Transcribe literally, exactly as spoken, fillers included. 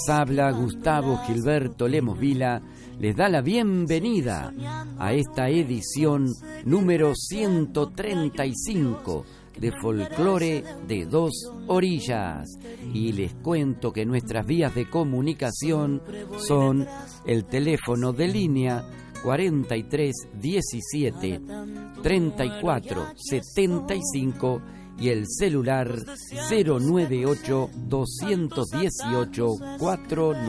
Habla Gustavo Gilberto Lemos Vila, les da la bienvenida a esta edición número ciento treinta y cinco de Folclore de Dos Orillas. Y les cuento que nuestras vías de comunicación son el teléfono de línea cuarenta y tres diecisiete treinta y cuatro setenta y cinco y el celular cero nueve ocho dos uno ocho cuatro nueve.